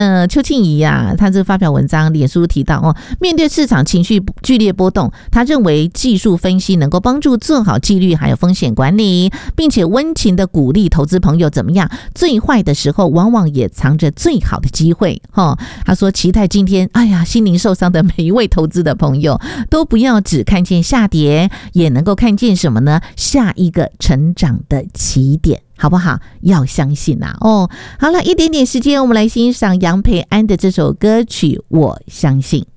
邱庆怡啊，他这发表文章，脸书提到面对市场情绪剧烈波动，他认为技术分析能够帮助做好纪律还有风险管理，并且温情的鼓励投资朋友怎么样？最坏的时候往往也藏着最好的机会他说期待今天，哎呀，心灵受伤的每一位投资的朋友都不要只看见下跌，也能够看见什么呢？下一个成长的起点。好不好？要相信好了，一点点时间，我们来欣赏杨培安的这首歌曲《我相信》。